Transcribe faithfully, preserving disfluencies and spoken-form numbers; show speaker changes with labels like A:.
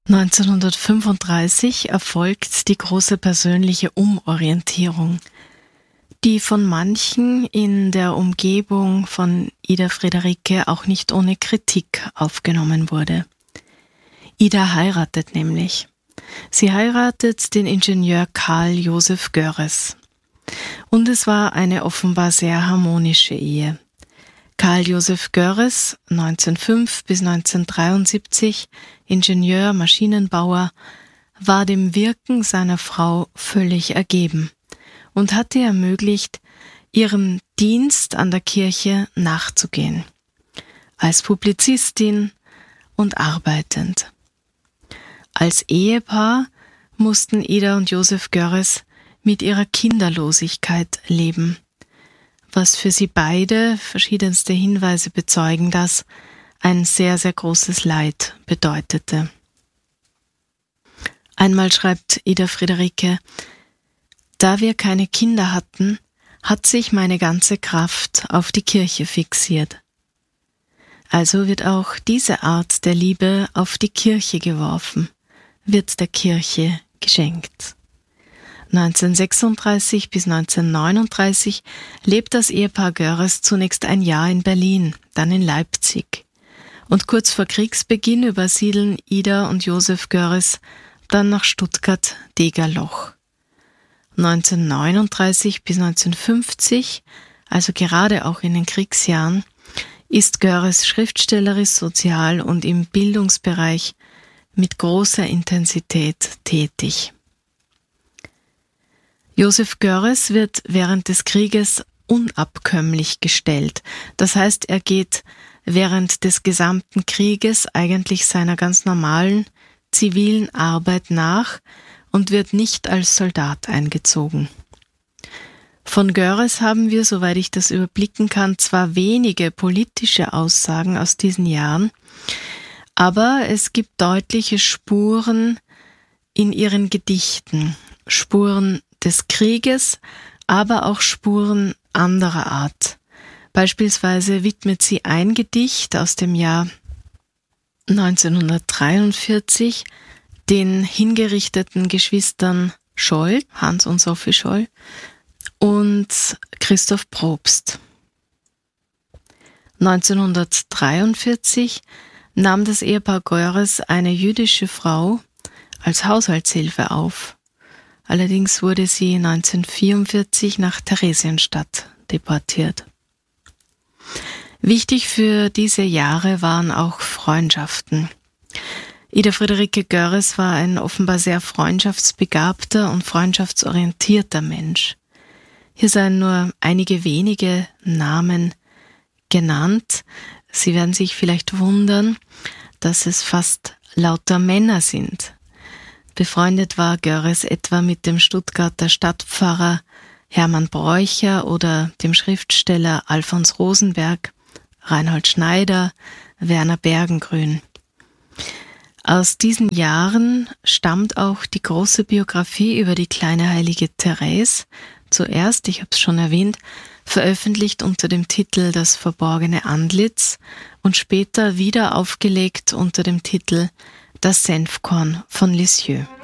A: neunzehnhundertfünfunddreißig erfolgt die große persönliche Umorientierung, die von manchen in der Umgebung von Ida Friederike auch nicht ohne Kritik aufgenommen wurde. Ida heiratet nämlich. Sie heiratet den Ingenieur Karl Josef Görres. Und es war eine offenbar sehr harmonische Ehe. Karl Josef Görres, neunzehnhundertfünf bis neunzehnhundertdreiundsiebzig, Ingenieur, Maschinenbauer, war dem Wirken seiner Frau völlig ergeben und hatte ermöglicht, ihrem Dienst an der Kirche nachzugehen, als Publizistin und arbeitend. Als Ehepaar mussten Ida und Josef Görres mit ihrer Kinderlosigkeit leben, was für sie beide, verschiedenste Hinweise bezeugen das, ein sehr, sehr großes Leid bedeutete. Einmal schreibt Ida Friederike: Da wir keine Kinder hatten, hat sich meine ganze Kraft auf die Kirche fixiert. Also wird auch diese Art der Liebe auf die Kirche geworfen, wird der Kirche geschenkt. neunzehnhundertsechsunddreißig bis neunzehnhundertneununddreißig lebt das Ehepaar Görres zunächst ein Jahr in Berlin, dann in Leipzig. Und kurz vor Kriegsbeginn übersiedeln Ida und Josef Görres dann nach Stuttgart-Degerloch. neunzehnhundertneununddreißig bis neunzehnhundertfünfzig, also gerade auch in den Kriegsjahren, ist Görres schriftstellerisch, sozial und im Bildungsbereich mit großer Intensität tätig. Josef Görres wird während des Krieges unabkömmlich gestellt. Das heißt, er geht während des gesamten Krieges eigentlich seiner ganz normalen zivilen Arbeit nach und wird nicht als Soldat eingezogen. Von Görres haben wir, soweit ich das überblicken kann, zwar wenige politische Aussagen aus diesen Jahren, aber es gibt deutliche Spuren in ihren Gedichten, Spuren des Krieges, aber auch Spuren anderer Art. Beispielsweise widmet sie ein Gedicht aus dem Jahr neunzehnhundertdreiundvierzig den hingerichteten Geschwistern Scholl, Hans und Sophie Scholl, und Christoph Probst. neunzehnhundertdreiundvierzig nahm das Ehepaar Görres eine jüdische Frau als Haushaltshilfe auf. Allerdings wurde sie neunzehnhundertvierundvierzig nach Theresienstadt deportiert. Wichtig für diese Jahre waren auch Freundschaften. Ida Friederike Görres war ein offenbar sehr freundschaftsbegabter und freundschaftsorientierter Mensch. Hier seien nur einige wenige Namen genannt. Sie werden sich vielleicht wundern, dass es fast lauter Männer sind. Befreundet war Görres etwa mit dem Stuttgarter Stadtpfarrer Hermann Bräucher oder dem Schriftsteller Alfons Rosenberg, Reinhold Schneider, Werner Bergengrün. Aus diesen Jahren stammt auch die große Biografie über die kleine heilige Therese, zuerst, ich habe es schon erwähnt, veröffentlicht unter dem Titel Das verborgene Antlitz und später wieder aufgelegt unter dem Titel Das Senfkorn von Lisieux.